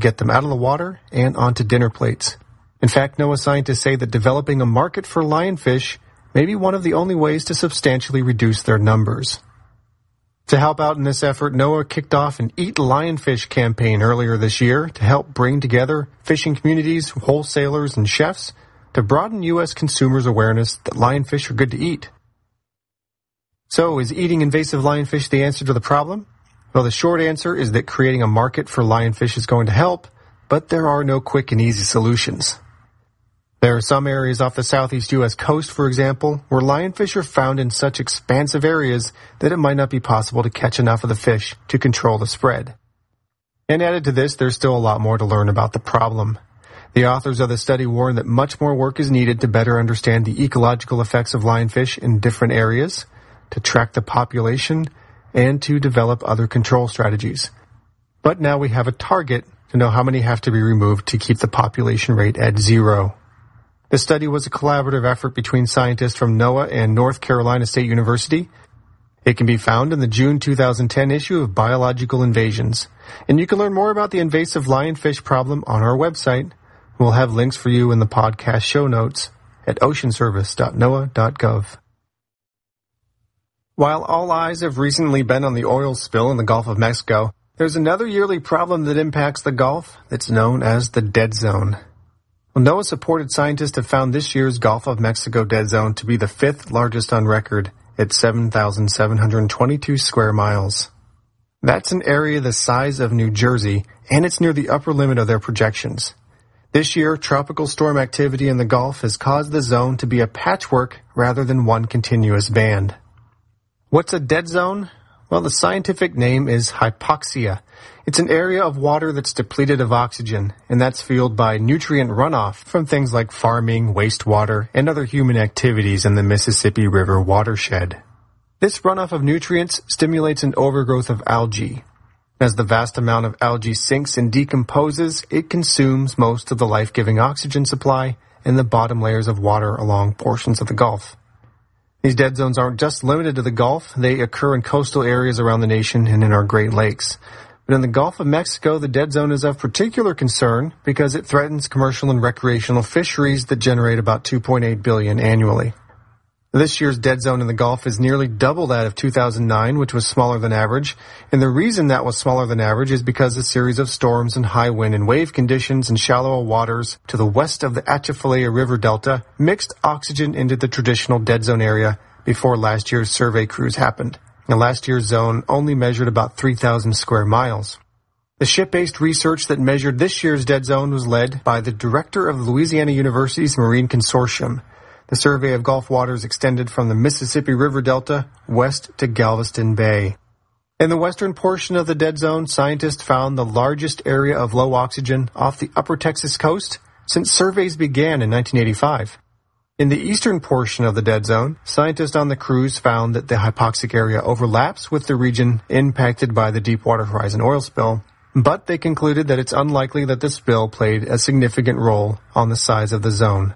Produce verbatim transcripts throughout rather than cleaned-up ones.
get them out of the water and onto dinner plates. In fact, NOAA scientists say that developing a market for lionfish may be one of the only ways to substantially reduce their numbers. To help out in this effort, NOAA kicked off an Eat Lionfish campaign earlier this year to help bring together fishing communities, wholesalers, and chefs to broaden U S consumers' awareness that lionfish are good to eat. So, is eating invasive lionfish the answer to the problem? Well, the short answer is that creating a market for lionfish is going to help, but there are no quick and easy solutions. There are some areas off the southeast U S coast, for example, where lionfish are found in such expansive areas that it might not be possible to catch enough of the fish to control the spread. And added to this, there's still a lot more to learn about the problem. The authors of the study warn that much more work is needed to better understand the ecological effects of lionfish in different areas, to track the population, and to develop other control strategies. But now we have a target to know how many have to be removed to keep the population rate at zero. The study was a collaborative effort between scientists from NOAA and North Carolina State University. It can be found in the June two thousand ten issue of Biological Invasions. And you can learn more about the invasive lionfish problem on our website. We'll have links for you in the podcast show notes at ocean service dot noaa dot gov. While all eyes have recently been on the oil spill in the Gulf of Mexico, there's another yearly problem that impacts the Gulf that's known as the dead zone. Well, NOAA-supported scientists have found this year's Gulf of Mexico dead zone to be the fifth largest on record at seven thousand seven hundred twenty-two square miles. That's an area the size of New Jersey, and it's near the upper limit of their projections. This year, tropical storm activity in the Gulf has caused the zone to be a patchwork rather than one continuous band. What's a dead zone? Well, the scientific name is hypoxia. It's an area of water that's depleted of oxygen, and that's fueled by nutrient runoff from things like farming, wastewater, and other human activities in the Mississippi River watershed. This runoff of nutrients stimulates an overgrowth of algae. As the vast amount of algae sinks and decomposes, it consumes most of the life-giving oxygen supply in the bottom layers of water along portions of the Gulf. These dead zones aren't just limited to the Gulf. They occur in coastal areas around the nation and in our Great Lakes. But in the Gulf of Mexico, the dead zone is of particular concern because it threatens commercial and recreational fisheries that generate about two point eight billion dollars annually. This year's dead zone in the Gulf is nearly double that of two thousand nine, which was smaller than average. And the reason that was smaller than average is because a series of storms and high wind and wave conditions in shallower waters to the west of the Atchafalaya River Delta mixed oxygen into the traditional dead zone area before last year's survey cruise happened. And last year's zone only measured about three thousand square miles. The ship-based research that measured this year's dead zone was led by the director of Louisiana University's Marine Consortium. The survey of Gulf waters extended from the Mississippi River Delta west to Galveston Bay. In the western portion of the dead zone, scientists found the largest area of low oxygen off the upper Texas coast since surveys began in nineteen eighty-five. In the eastern portion of the dead zone, scientists on the cruise found that the hypoxic area overlaps with the region impacted by the Deepwater Horizon oil spill, but they concluded that it's unlikely that the spill played a significant role on the size of the zone.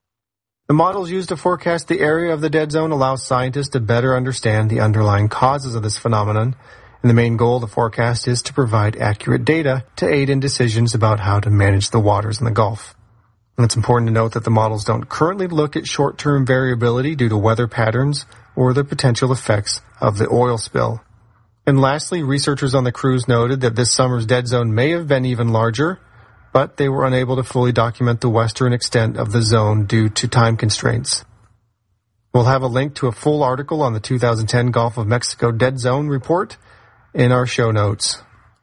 The models used to forecast the area of the dead zone allow scientists to better understand the underlying causes of this phenomenon, and the main goal of the forecast is to provide accurate data to aid in decisions about how to manage the waters in the Gulf. And it's important to note that the models don't currently look at short-term variability due to weather patterns or the potential effects of the oil spill. And lastly, researchers on the cruise noted that this summer's dead zone may have been even larger, but they were unable to fully document the western extent of the zone due to time constraints. We'll have a link to a full article on the two thousand ten Gulf of Mexico Dead Zone report in our show notes.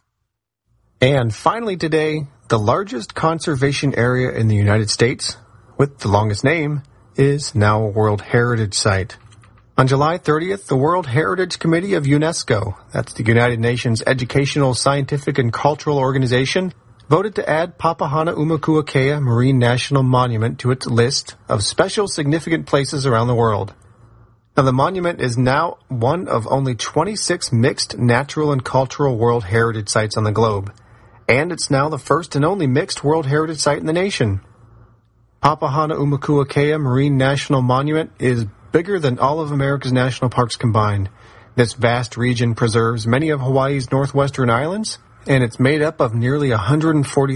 And finally today, the largest conservation area in the United States, with the longest name, is now a World Heritage Site. On July thirtieth, the World Heritage Committee of UNESCO, that's the United Nations Educational, Scientific, and Cultural Organization, voted to add Papahanaumokuakea Marine National Monument to its list of special significant places around the world. Now, the monument is now one of only twenty-six mixed natural and cultural World Heritage Sites on the globe, and it's now the first and only mixed World Heritage Site in the nation. Papahanaumokuakea Marine National Monument is bigger than all of America's national parks combined. This vast region preserves many of Hawaii's northwestern islands, and it's made up of nearly one hundred forty